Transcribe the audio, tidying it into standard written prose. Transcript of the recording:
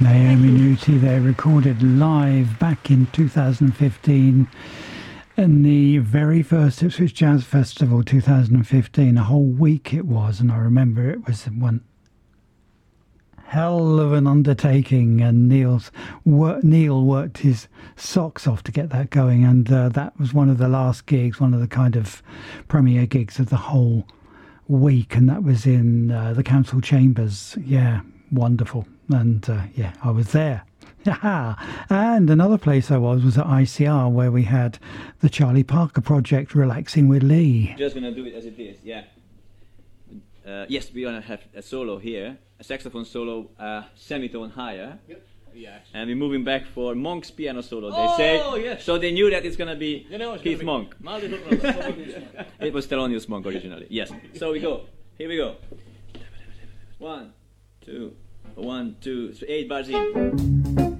Naomi Newty, they recorded live back in 2015 in the very first Ipswich Jazz Festival 2015. A whole week it was, and I remember it was one hell of an undertaking, and Neil worked his socks off to get that going, and that was one of the last gigs, one of the kind of premiere gigs of the whole week, and that was in the council chambers. Yeah, wonderful. And yeah, I was there. And another place I was at ICR, where we had the Charlie Parker Project, Relaxing with Lee. Just gonna do it as it is, yeah. Yes, we're gonna have a solo here, a saxophone solo, semitone higher. Yep. Yeah. And we're moving back for Monk's piano solo. They say, yes. So they knew that it's gonna be Keith Monk. It It was Thelonious Monk originally. Yes. So we go. Here we go. 1, 2, 1, 2, 3, 8 bars in.